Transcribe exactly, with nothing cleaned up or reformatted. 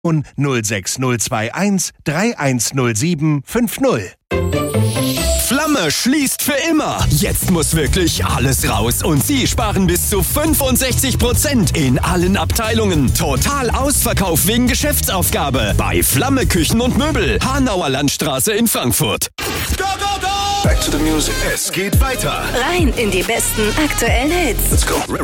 und null sechs null zwei eins drei eins null sieben fünf null. Flamme schließt für immer. Jetzt muss wirklich alles raus und Sie sparen bis zu fünfundsechzig Prozent in allen Abteilungen. Total Ausverkauf wegen Geschäftsaufgabe bei Flamme Küchen und Möbel, Hanauer Landstraße in Frankfurt. Go, go, go! Back to the music. Es geht weiter. Rein in die besten aktuellen Hits. Let's go.